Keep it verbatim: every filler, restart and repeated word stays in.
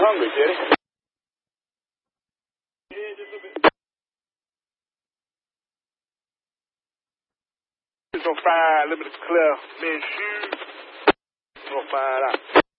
hungry, Teddy. Yeah, just a little bit. It's on fire, limited clear, men shoes. It's on fire out.